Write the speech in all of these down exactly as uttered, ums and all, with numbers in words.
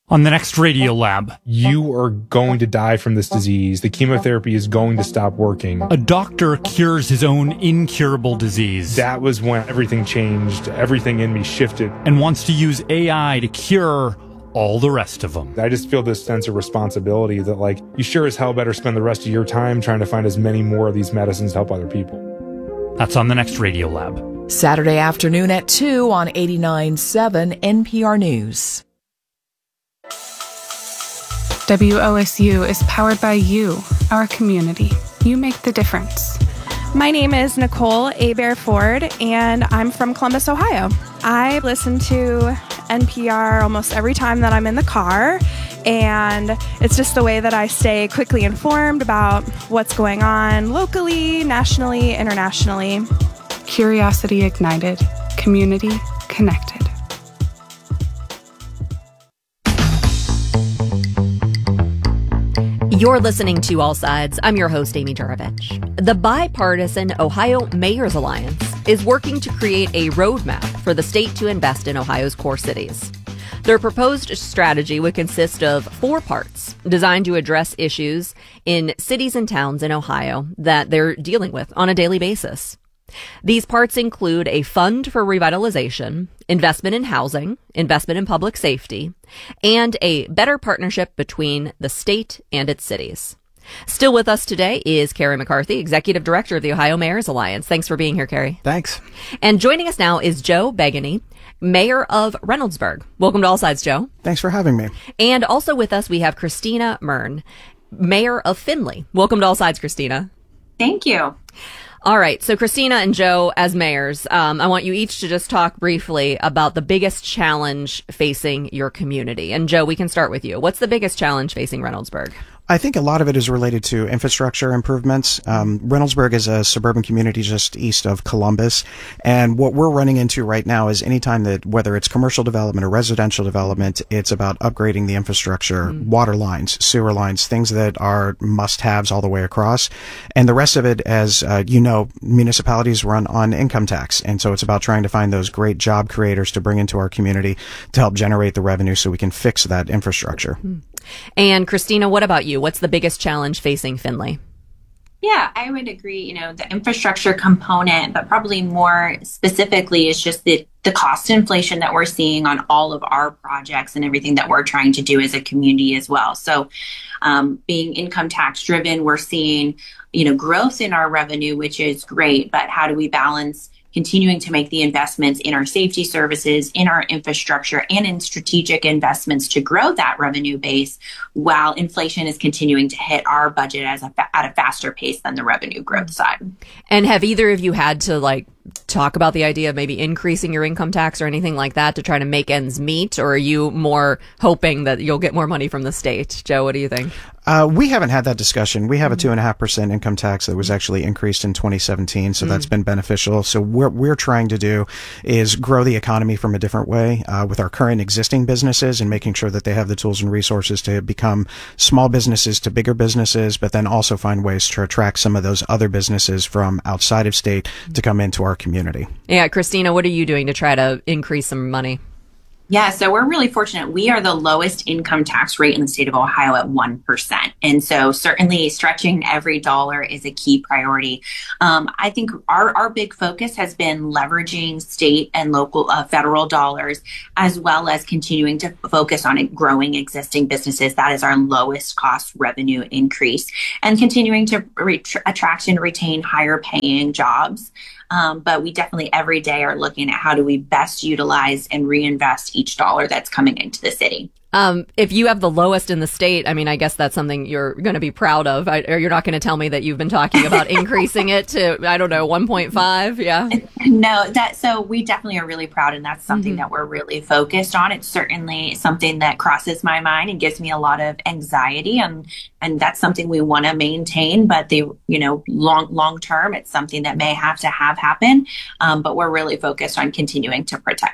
On the next Radio Lab, you are going to die from this disease. The chemotherapy is going to stop working. A doctor cures his own incurable disease. That was when everything changed. Everything in me shifted. And wants to use A I to cure all the rest of them. I just feel this sense of responsibility that, like, you sure as hell better spend the rest of your time trying to find as many more of these medicines to help other people. That's on the next Radio Lab. Saturday afternoon at two on eighty-nine point seven N P R News. W O S U is powered by you, our community. You make the difference. My name is Nicole Abear-Ford, and I'm from Columbus, Ohio. I listen to N P R almost every time that I'm in the car, and it's just the way that I stay quickly informed about what's going on locally, nationally, internationally. Curiosity ignited, community connected. You're listening to All Sides. I'm your host, Amy Juravich. The bipartisan Ohio Mayors Alliance is working to create a roadmap for the state to invest in Ohio's core cities. Their proposed strategy would consist of four parts designed to address issues in cities and towns in Ohio that they're dealing with on a daily basis. These parts include a fund for revitalization, investment in housing, investment in public safety, and a better partnership between the state and its cities. Still with us today is Carrie McCarthy, Executive Director of the Ohio Mayors Alliance. Thanks for being here, Carrie. Thanks. And joining us now is Joe Begany, Mayor of Reynoldsburg. Welcome to All Sides, Joe. Thanks for having me. And also with us, we have Christina Mern, Mayor of Findlay. Welcome to All Sides, Christina. Thank you. All right. So Christina and Joe, as mayors, um, I want you each to just talk briefly about the biggest challenge facing your community. And Joe, we can start with you. What's the biggest challenge facing Reynoldsburg? I think a lot of it is related to infrastructure improvements. Um, Reynoldsburg is a suburban community just east of Columbus. And what we're running into right now is anytime that, whether it's commercial development or residential development, it's about upgrading the infrastructure, mm. water lines, sewer lines, things that are must-haves all the way across. And the rest of it, as uh, you know, municipalities run on income tax. And so it's about trying to find those great job creators to bring into our community to help generate the revenue so we can fix that infrastructure. Mm. And Christina, what about you? What's the biggest challenge facing Findlay? Yeah, I would agree. You know, the infrastructure component, but probably more specifically is just the, the cost inflation that we're seeing on all of our projects and everything that we're trying to do as a community as well. So um, being income tax driven, we're seeing, you know, growth in our revenue, which is great. But how do we balance continuing to make the investments in our safety services, in our infrastructure, and in strategic investments to grow that revenue base while inflation is continuing to hit our budget as a fa- at a faster pace than the revenue growth side. And have either of you had to like talk about the idea of maybe increasing your income tax or anything like that to try to make ends meet? Or are you more hoping that you'll get more money from the state? Joe, what do you think? Uh, we haven't had that discussion. We have a two and a half percent income tax that was actually increased in twenty seventeen. So mm. that's been beneficial. So what we're trying to do is grow the economy from a different way, uh, with our current existing businesses and making sure that they have the tools and resources to become small businesses to bigger businesses, but then also find ways to attract some of those other businesses from outside of state to come into our community. Yeah. Christina, what are you doing to try to increase some money? Yeah, so we're really fortunate. We are the lowest income tax rate in the state of Ohio at one percent. And so certainly stretching every dollar is a key priority. Um, I think our, our big focus has been leveraging state and local uh, federal dollars, as well as continuing to focus on it, growing existing businesses. That is our lowest cost revenue increase, and continuing to re- attract and retain higher paying jobs. Um, but we definitely every day are looking at how do we best utilize and reinvest each dollar that's coming into the city. Um, if you have the lowest in the state, I mean, I guess that's something you're going to be proud of. I, or you're not going to tell me that you've been talking about increasing it to, I don't know, one point five. Yeah. No, that, so we definitely are really proud. And that's something Mm-hmm. that we're really focused on. It's certainly something that crosses my mind and gives me a lot of anxiety. And, and that's something we want to maintain, but the, you know, long, long term, it's something that may have to have happen. Um, but we're really focused on continuing to protect that.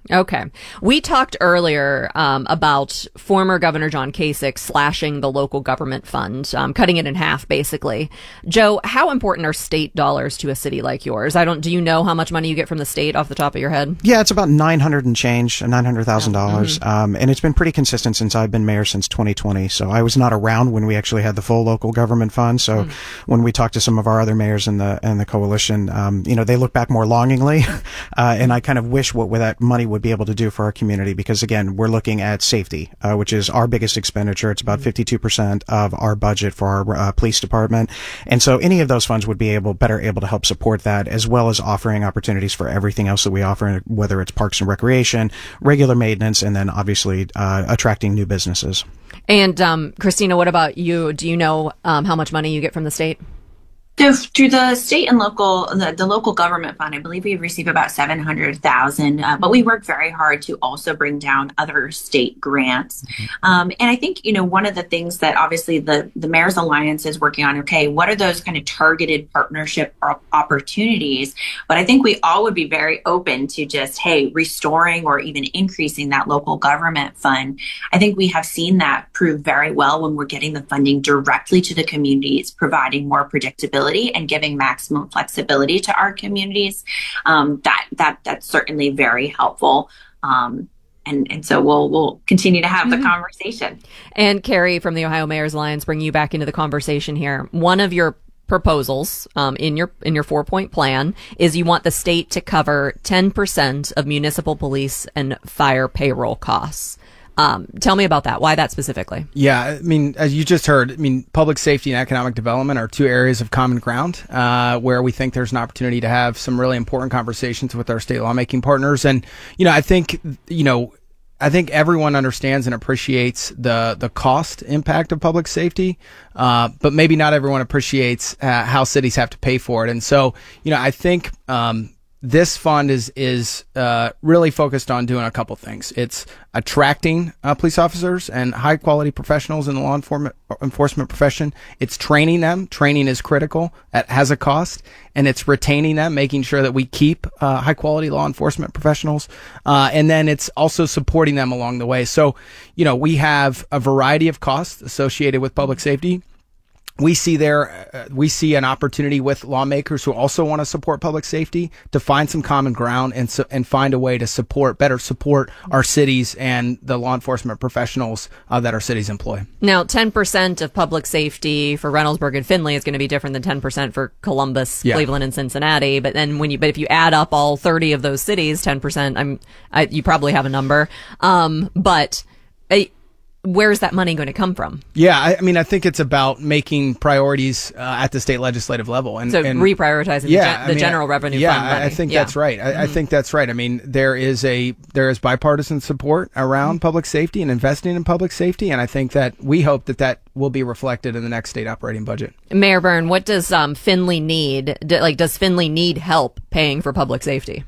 Okay. We talked earlier um, about former Governor John Kasich slashing the local government fund, um, cutting it in half, basically. Joe, how important are state dollars to a city like yours? I don't. Do you know how much money you get from the state off the top of your head? Yeah, it's about nine hundred and change, nine hundred thousand dollars, mm-hmm. um, and it's been pretty consistent since I've been mayor since twenty twenty. So I was not around when we actually had the full local government fund. So mm-hmm. when we talked to some of our other mayors in the in the coalition, um, you know, they look back more longingly, uh, and I kind of wish what that money would be able to do for our community, because again, we're looking at safety, uh, which is our biggest expenditure. It's about fifty-two percent of our budget for our uh, police department. And so any of those funds would be able, better able to help support that, as well as offering opportunities for everything else that we offer, whether it's parks and recreation, regular maintenance, and then obviously, uh, attracting new businesses. And, um, Christina, what about you? Do you know, um, how much money you get from the state? So through the state and local, the, the local government fund, I believe we receive about seven hundred thousand, uh, but we work very hard to also bring down other state grants. Mm-hmm. Um, and I think, you know, one of the things that obviously the, the Mayor's Alliance is working on, okay, what are those kind of targeted partnership opportunities? But I think we all would be very open to just, hey, restoring or even increasing that local government fund. I think we have seen that prove very well when we're getting the funding directly to the communities, providing more predictability and giving maximum flexibility to our communities. Um, that that that's certainly very helpful. Um, and and so we'll we'll continue to have mm-hmm. the conversation. And Carrie from the Ohio Mayor's Alliance, bring you back into the conversation here. One of your proposals um, in your in your four point plan is you want the state to cover ten percent of municipal police and fire payroll costs. Um, tell me about that. Why that specifically? Yeah, I mean, as you just heard, I mean, public safety and economic development are two areas of common ground uh, where we think there's an opportunity to have some really important conversations with our state lawmaking partners. And, you know, I think, you know, I think everyone understands and appreciates the the cost impact of public safety, uh, but maybe not everyone appreciates uh, how cities have to pay for it. And so, you know, I think um, this fund is is uh, really focused on doing a couple things. It's attracting uh, police officers and high quality professionals in the law enforcement enforcement profession. It's training them. Training is critical. It has a cost, and it's retaining them, making sure that we keep uh, high quality law enforcement professionals. Uh, and then it's also supporting them along the way. So, you know, we have a variety of costs associated with public safety. We see there, uh, we see an opportunity with lawmakers who also want to support public safety to find some common ground and so, and find a way to support, better support our cities and the law enforcement professionals uh, that our cities employ. Now, ten percent of public safety for Reynoldsburg and Findlay is going to be different than ten percent for Columbus, yeah. Cleveland, and Cincinnati. But then when you, but if you add up all thirty of those cities, ten percent, I'm, I, you probably have a number. Um, but. I, Where's that money going to come from? Yeah, I, I mean, I think it's about making priorities uh, at the state legislative level, and so and, reprioritizing yeah, the, gen- the I mean, general revenue yeah, fund money. I, I think yeah. that's right. I, mm-hmm. I think that's right. I mean, there is a there is bipartisan support around mm-hmm. public safety and investing in public safety, and I think that we hope that that will be reflected in the next state operating budget. Mayor Byrne, what does um, Findlay need? Do, like, does Findlay need help paying for public safety?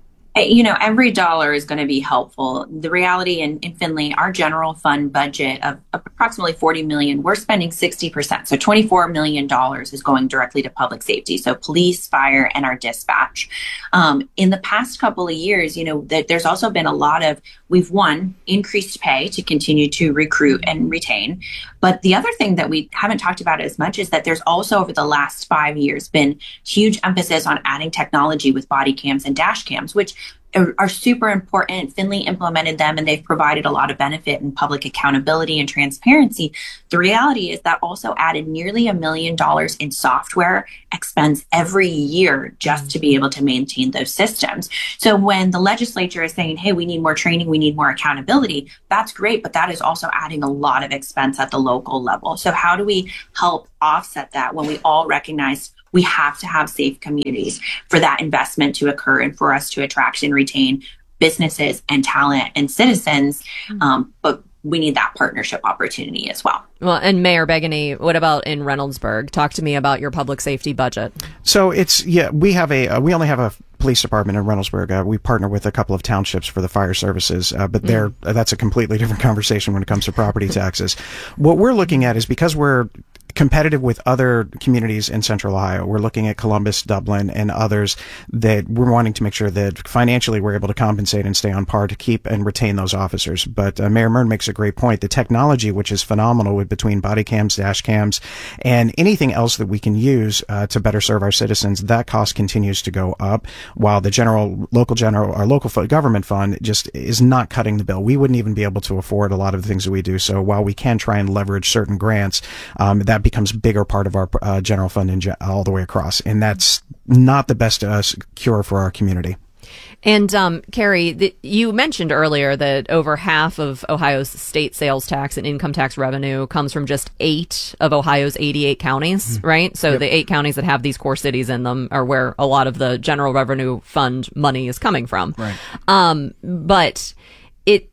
You know, every dollar is going to be helpful. The reality in, in Findlay, our general fund budget of, of approximately forty million dollars, we're spending sixty percent. So twenty-four million dollars is going directly to public safety. So police, fire, and our dispatch. Um, in the past couple of years, you know, that there's also been a lot of, we've one, increased pay to continue to recruit and retain. But the other thing that we haven't talked about as much is that there's also over the last five years been huge emphasis on adding technology with body cams and dash cams, which are, are super important. Findlay implemented them and they've provided a lot of benefit and public accountability and transparency. The reality is that also added nearly a million dollars in software expense every year just to be able to maintain those systems. So when the legislature is saying, hey, we need more training, we need more accountability, that's great, but that is also adding a lot of expense at the local level. So how do we help offset that when we all recognize we have to have safe communities for that investment to occur and for us to attract and retain businesses and talent and citizens. Um, but we need that partnership opportunity as well. Well, and Mayor Begany, what about in Reynoldsburg? Talk to me about your public safety budget. So it's, yeah, we have a, uh, we only have a police department in Reynoldsburg. Uh, we partner with a couple of townships for the fire services, uh, but they're, mm. uh, that's a completely different conversation when it comes to property taxes. What we're looking at is because we're competitive with other communities in Central Ohio. We're looking at Columbus, Dublin, and others that we're wanting to make sure that financially we're able to compensate and stay on par to keep and retain those officers. But uh, Mayor Murn makes a great point. The technology, which is phenomenal with between body cams, dash cams, and anything else that we can use uh, to better serve our citizens, that cost continues to go up, while the general, local general, our local government fund just is not cutting the bill. We wouldn't even be able to afford a lot of the things that we do. So while we can try and leverage certain grants, um, that becomes bigger part of our uh, general fund in ge- all the way across. And that's not the best uh, cure for our community. And um, Carrie, the, you mentioned earlier that over half of Ohio's state sales tax and income tax revenue comes from just eight of Ohio's eighty-eight counties, mm-hmm. right? So yep. the eight counties that have these core cities in them are where a lot of the general revenue fund money is coming from. Right. Um, but it,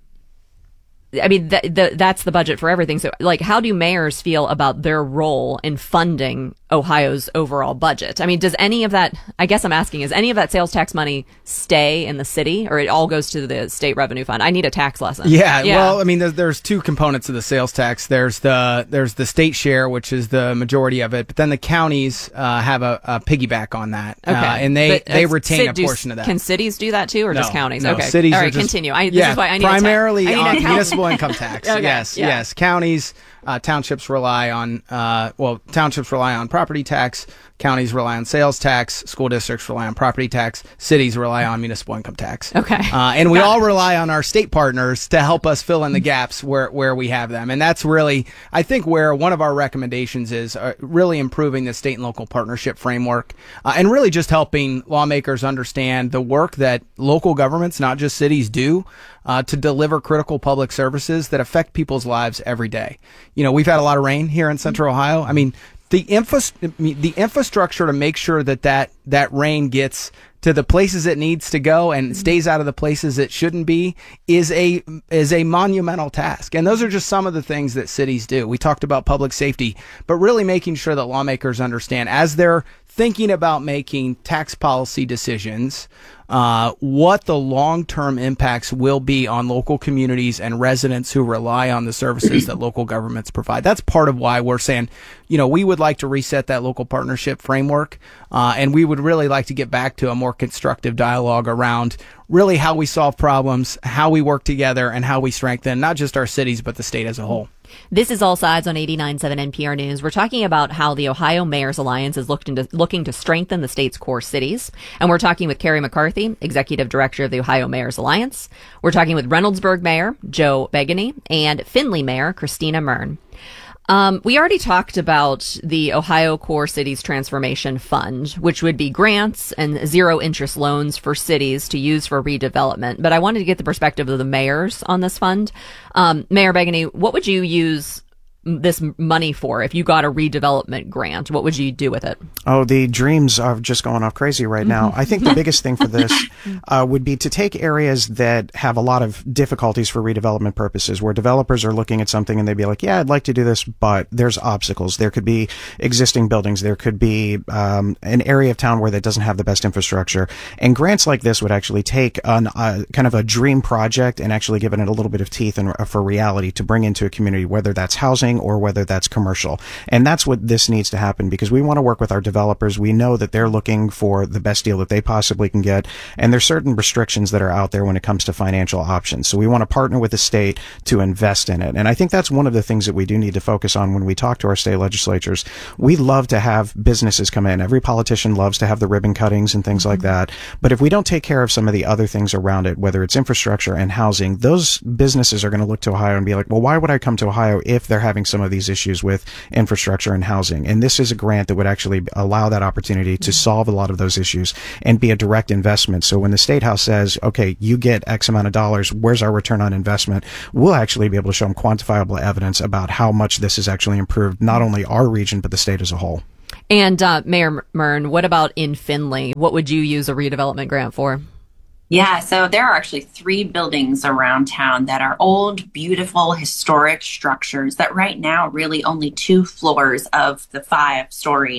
I mean, th- th- that's the budget for everything. So, like, how do mayors feel about their role in funding Ohio's overall budget? I mean, does any of that, I guess I'm asking, is any of that sales tax money stay in the city, or it all goes to the state revenue fund? I need a tax lesson. Yeah, yeah. Well, I mean, there's, there's two components of the sales tax. There's the there's the state share, which is the majority of it, but then the counties uh, have a, a piggyback on that. Okay. Uh, and they, but, they uh, retain cid- a do, portion of that. Can cities do that too, or no, just counties? No, okay. Cities all are right, just, continue. I, this yeah, is why I need primarily a ta- I need on a municipal income tax. Okay, yes, yeah. yes. Counties, uh, townships rely on, uh, well, townships rely on property tax. Counties rely on sales tax. School districts rely on property tax. Cities rely on municipal income tax. Okay. Uh, and we all rely on our state partners to help us fill in the gaps where, where we have them. And that's really, I think, where one of our recommendations is uh, really improving the state and local partnership framework uh, and really just helping lawmakers understand the work that local governments, not just cities, do uh, to deliver critical public services that affect people's lives every day. You know, we've had a lot of rain here in Central Ohio. I mean, The infra- the infrastructure to make sure that, that that rain gets to the places it needs to go and stays out of the places it shouldn't be is a is a monumental task. And those are just some of the things that cities do. We talked about public safety, but really making sure that lawmakers understand as they're thinking about making tax policy decisions, uh, what the long-term impacts will be on local communities and residents who rely on the services that local governments provide. That's part of why we're saying, you know, we would like to reset that local partnership framework, uh, and we would really like to get back to a more constructive dialogue around really how we solve problems, how we work together, and how we strengthen not just our cities, but the state as a whole. This is All Sides on eighty-nine point seven N P R News. We're talking about how the Ohio Mayors Alliance is looking to, looking to strengthen the state's core cities. And we're talking with Carrie McCarthy, Executive Director of the Ohio Mayors Alliance. We're talking with Reynoldsburg Mayor Joe Begany and Findlay Mayor Christina Murn. Um, we already talked about the Ohio Core Cities Transformation Fund, which would be grants and zero interest loans for cities to use for redevelopment. But I wanted to get the perspective of the mayors on this fund. Um, Mayor Begany, what would you use this money for if you got a redevelopment grant? What would you do with it? Oh, the dreams are just going off crazy right now. I think the biggest thing for this uh, would be to take areas that have a lot of difficulties for redevelopment purposes, where developers are looking at something and they'd be like, yeah, I'd like to do this, but there's obstacles. There could be existing buildings. There could be um, an area of town where that doesn't have the best infrastructure. And grants like this would actually take an, uh, kind of a dream project and actually give it a little bit of teeth and uh, for reality to bring into a community, whether that's housing or whether that's commercial. And that's what this needs to happen, because we want to work with our developers. We know that they're looking for the best deal that they possibly can get, and there's certain restrictions that are out there when it comes to financial options. So we want to partner with the state to invest in it. And I think that's one of the things that we do need to focus on when we talk to our state legislatures. We love to have businesses come in. Every politician loves to have the ribbon cuttings and things mm-hmm. like that. But if we don't take care of some of the other things around it, whether it's infrastructure and housing, those businesses are going to look to Ohio and be like, well, why would I come to Ohio if they're having some of these issues with infrastructure and housing? And this is a grant that would actually allow that opportunity to solve a lot of those issues and be a direct investment. So when the State House says, okay, you get X amount of dollars, where's our return on investment? We'll actually be able to show them quantifiable evidence about how much this has actually improved not only our region, but the state as a whole. And uh, Mayor Murn, what about in Findlay? What would you use a redevelopment grant for? Yeah, so there are actually three buildings around town that are old, beautiful, historic structures that right now really only two floors of the five stories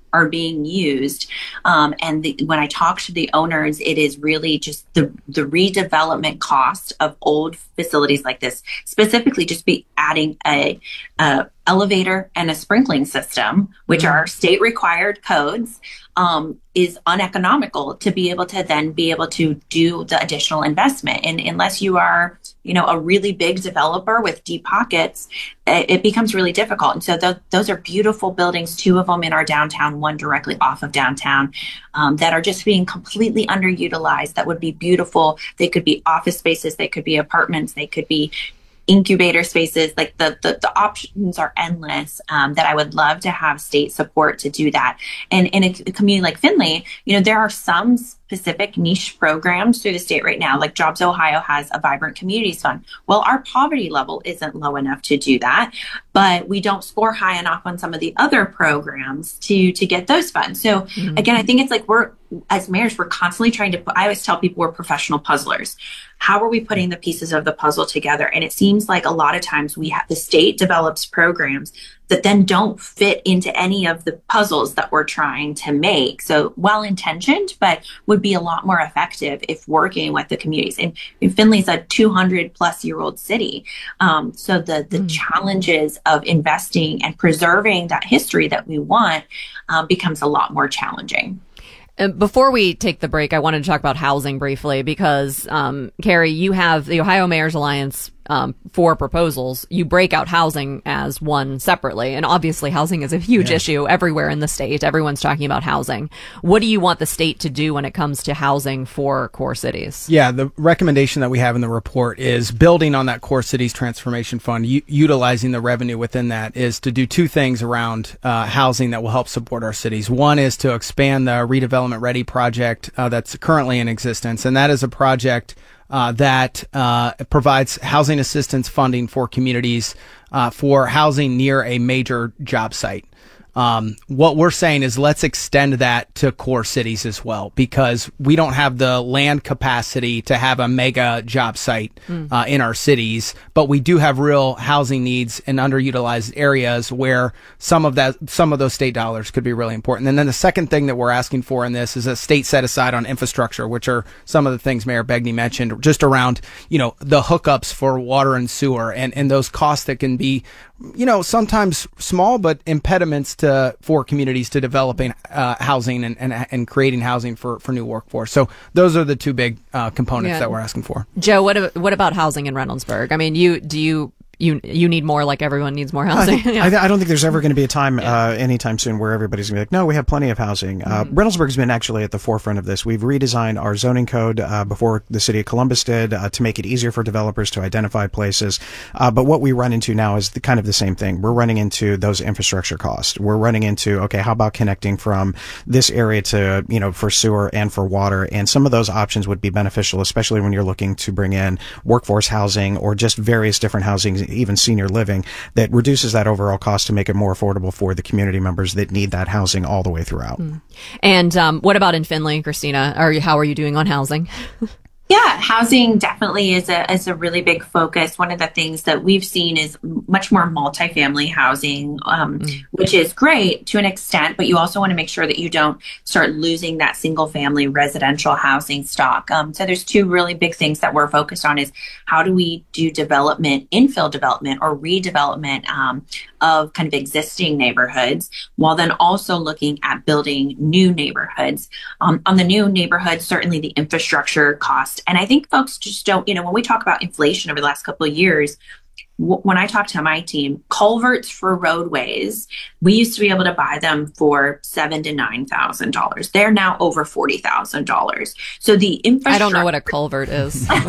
are being used. Um, and the, when I talk to the owners, it is really just the, the redevelopment cost of old facilities like this, specifically just be adding a, a elevator and a sprinkling system, which are state required codes, um, is uneconomical to be able to then be able to do the additional investment. And unless you are, you know, a really big developer with deep pockets, it, it becomes really difficult. And so th- those are beautiful buildings, two of them in our downtown, one directly off of downtown, um, that are just being completely underutilized. That would be beautiful. They could be office spaces, they could be apartments, they could be incubator spaces. Like the, the, the options are endless, um, that I would love to have state support to do that. And in a, a community like Findlay, you know, there are some specific niche programs through the state right now, like Jobs Ohio has a Vibrant Communities Fund. Well, our poverty level isn't low enough to do that, but we don't score high enough on some of the other programs to, to get those funds. So mm-hmm. again, I think it's like we're, as mayors, we're constantly trying to put, I always tell people we're professional puzzlers. How are we putting the pieces of the puzzle together? And it seems like a lot of times we have, the state develops programs that then don't fit into any of the puzzles that we're trying to make. So well-intentioned, but would be a lot more effective if working with the communities. And, and Findlay's a two hundred plus year old city. Um, so the, the mm. challenges of investing and preserving that history that we want um, becomes a lot more challenging. Before we take the break, I wanted to talk about housing briefly because, um, Carrie, you have the Ohio Mayor's Alliance um, four proposals. You break out housing as one separately. And obviously housing is a huge yeah. issue everywhere in the state. Everyone's talking about housing. What do you want the state to do when it comes to housing for core cities? Yeah, the recommendation that we have in the report is building on that Core Cities Transformation Fund, u- utilizing the revenue within that is to do two things around uh, housing that will help support our cities. One is to expand the Redevelopment Ready project uh, that's currently in existence. And that is a project Uh, that uh, provides housing assistance funding for communities uh, for housing near a major job site. Um, what we're saying is let's extend that to core cities as well, because we don't have the land capacity to have a mega job site mm. uh, in our cities, but we do have real housing needs in underutilized areas where some of that, some of those state dollars could be really important. And then the second thing that we're asking for in this is a state set aside on infrastructure, which are some of the things Mayor Begney mentioned, just around, you know, the hookups for water and sewer and, and those costs that can be, you know, sometimes small, but impediments to for communities to developing uh, housing and, and and creating housing for, for new workforce. So those are the two big uh, components yeah. that we're asking for. Joe, what a, what about housing in Reynoldsburg? I mean, you do you you you need more, like everyone needs more housing. I, think, yeah. I, th- I don't think there's ever going to be a time yeah. uh, anytime soon where everybody's going to be like, no, we have plenty of housing. Uh, mm-hmm. Reynoldsburg's been actually at the forefront of this. We've redesigned our zoning code uh, before the city of Columbus did uh, to make it easier for developers to identify places. Uh, but what we run into now is the, kind of the same thing. We're running into those infrastructure costs. We're running into, okay, how about connecting from this area to, you know, for sewer and for water? And some of those options would be beneficial, especially when you're looking to bring in workforce housing or just various different housing, even senior living, that reduces that overall cost to make it more affordable for the community members that need that housing all the way throughout. Mm. And um, what about in Findlay, Christina? Are you, how are you doing on housing? Yeah, housing definitely is a is a really big focus. One of the things that we've seen is much more multifamily housing, um, mm. which is great to an extent, but you also want to make sure that you don't start losing that single family residential housing stock. Um, so there's two really big things that we're focused on is how do we do development, infill development or redevelopment um, of kind of existing neighborhoods, while then also looking at building new neighborhoods. Um, on the new neighborhoods, certainly the infrastructure cost. And I think folks just don't, you know, when we talk about inflation over the last couple of years, w- when I talk to my team, culverts for roadways, we used to be able to buy them for seven to nine thousand dollars. They're now over forty thousand dollars. So the infrastructure. I don't know what a culvert is. So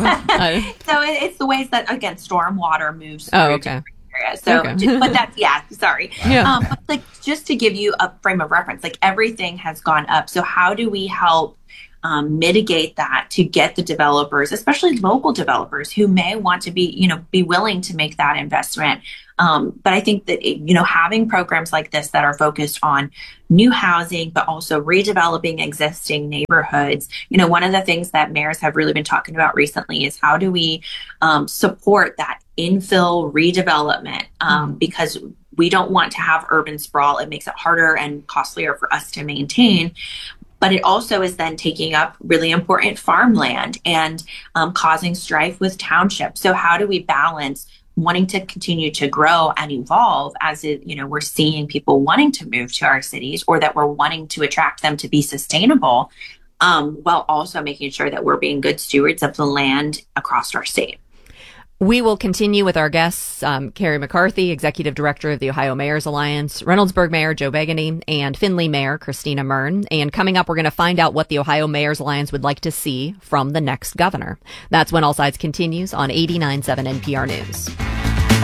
it, it's the ways that, again, storm water moves through. Oh, okay. So, okay. but that's, yeah, sorry. Yeah. Um, but like, just to give you a frame of reference, like everything has gone up. So how do we help um, mitigate that to get the developers, especially local developers who may want to be, you know, be willing to make that investment? Um, but I think that, you know, having programs like this that are focused on new housing, but also redeveloping existing neighborhoods. You know, one of the things that mayors have really been talking about recently is how do we um, support that infill redevelopment? Um, mm-hmm. Because we don't want to have urban sprawl. It makes it harder and costlier for us to maintain. But it also is then taking up really important farmland and um, causing strife with townships. So how do we balance wanting to continue to grow and evolve as it, you know, we're seeing people wanting to move to our cities, or that we're wanting to attract them to be sustainable, um, while also making sure that we're being good stewards of the land across our state. We will continue with our guests, um, Carrie McCarthy, Executive Director of the Ohio Mayor's Alliance, Reynoldsburg Mayor Joe Begany, and Findlay Mayor Christina Mern. And coming up, we're going to find out what the Ohio Mayor's Alliance would like to see from the next governor. That's when All Sides continues on eighty-nine point seven N P R News.